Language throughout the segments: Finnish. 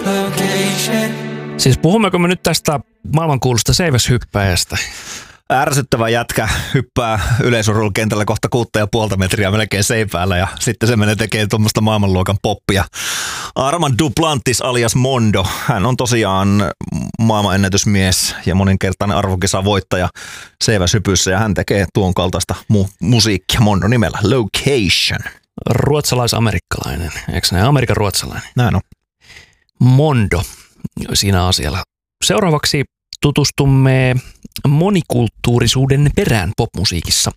Siis puhummeko me nyt tästä maailmankuulusta seiväshyppäjästä? Ärsyttävä jätkä hyppää yleisurheilukentällä kohta 6,5 metriä melkein seipäällä ja sitten se menee tekemään tuommoista maailmanluokan poppia. Armand Duplantis alias Mondo. Hän on tosiaan maailmanennätysmies ja moninkertainen arvokisavoittaja seiväshypyssä ja hän tekee tuon kaltaista musiikkia Mondo nimellä Location. Ruotsalais-amerikkalainen, eikö näin? Amerikan ruotsalainen. Näin on. Mondo siinä asialla. Seuraavaksi tutustumme monikulttuurisuuden perään popmusiikissa.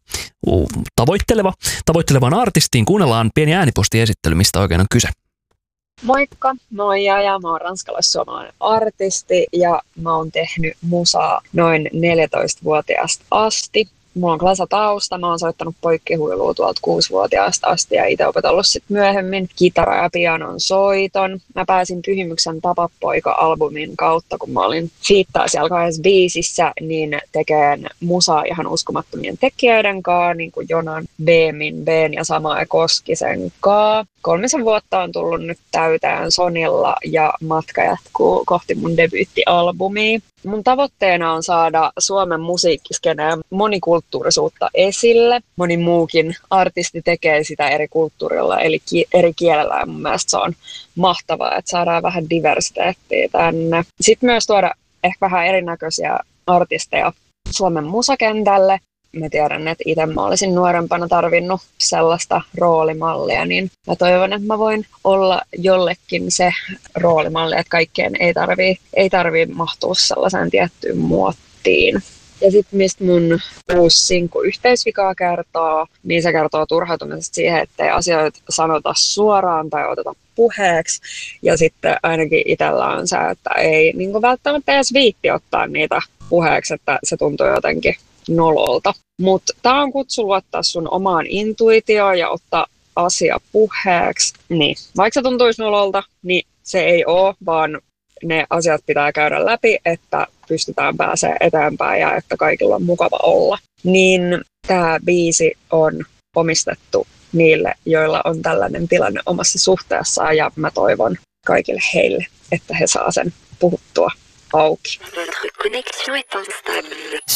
Tavoittelevaan artistiin kuunnellaan pieni äänipostiesittely, mistä oikein on kyse. Moikka, mä oon Jaja, mä oon ranskalais-suomalainen artisti ja mä oon tehnyt musaa noin 14-vuotiaasta asti. Mulla on klasatausta, mä oon soittanut poikkihuilua tuolta 6-vuotiaasta asti ja itse opetellut sit myöhemmin kitara- ja pianon soiton. Mä pääsin Pyhimyksen Tapa-poika-albumin kautta, kun mä olin fiittaa siellä 2 biisissä, niin tekeen musaa ihan uskomattomien tekijöiden kanssa, niin kuin Jonan, Beemin, Ben ja Samaa Koskisen kanssa. 3 vuotta on tullut nyt täyteen Sonilla ja matka jatkuu kohti mun debyyttialbumia. Mun tavoitteena on saada Suomen musiikkiskeneen monikulttuurisuutta esille. Moni muukin artisti tekee sitä eri kulttuurilla eli eri kielellä ja mun mielestä se on mahtavaa, että saadaan vähän diversiteettiä tänne. Sitten myös tuoda ehkä vähän erinäköisiä artisteja Suomen musakentälle. Mä tiedän, että itse mä olisin nuorempana tarvinnut sellaista roolimallia, niin mä toivon, että mä voin olla jollekin se roolimalli, että kaikkeen ei tarvii mahtua sellaiseen tiettyyn muottiin. Ja sitten mistä mun uusi sinkku Yhteisvikaa kertoo, niin se kertoo turhautumisesta siihen, ettei asioita sanota suoraan tai oteta puheeksi. Ja sitten ainakin itsellä on se, että ei niin välttämättä edes viitti ottaa niitä puheeksi, että se tuntuu jotenkin nololta. Mutta tämä on kutsu luottaa sun omaan intuitioon ja ottaa asia puheeksi. Niin, vaikka se tuntuisi nololta, niin se ei ole, vaan ne asiat pitää käydä läpi, että pystytään pääsemään eteenpäin ja että kaikilla on mukava olla. Niin tämä biisi on omistettu niille, joilla on tällainen tilanne omassa suhteessaan ja mä toivon kaikille heille, että he saa sen puhuttua auki.